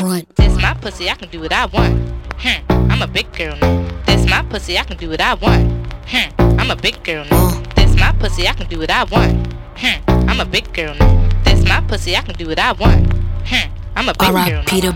front. This my pussy, I can do what I want. I'm a big girl now. This my pussy, I can do what I want. I'm a big girl now. This my pussy, I can do what I want. I'm a big girl now. This my pussy, I can do what I want. I'm a big girl now.